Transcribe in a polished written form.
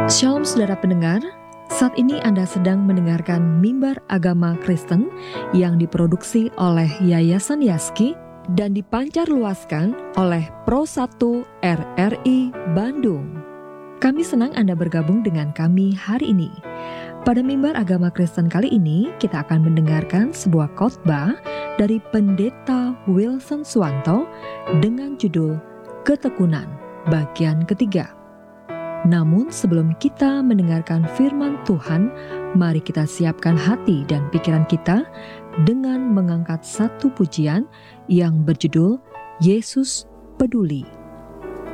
Shalom saudara pendengar, saat ini Anda sedang mendengarkan Mimbar Agama Kristen yang diproduksi oleh Yayasan Yaski dan dipancarluaskan oleh Pro1 RRI Bandung. Kami senang Anda bergabung dengan kami hari ini. Pada Mimbar Agama Kristen kali ini, kita akan mendengarkan sebuah khotbah dari Pendeta Wilson Suwanto dengan judul Ketekunan, bagian ketiga. Namun sebelum kita mendengarkan firman Tuhan, mari kita siapkan hati dan pikiran kita dengan mengangkat satu pujian yang berjudul Yesus Peduli.